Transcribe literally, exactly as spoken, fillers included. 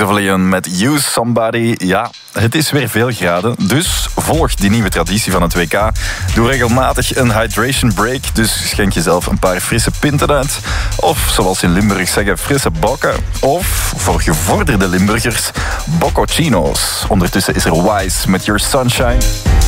of Leon met Use Somebody. Ja, het is weer veel graden, dus volg die nieuwe traditie van het W K. Doe regelmatig een hydration break, dus schenk jezelf een paar frisse pinten uit. Of, zoals in Limburg zeggen, frisse bokken. Of, voor gevorderde Limburgers, boccocino's. Ondertussen is er Wise met Your Sunshine.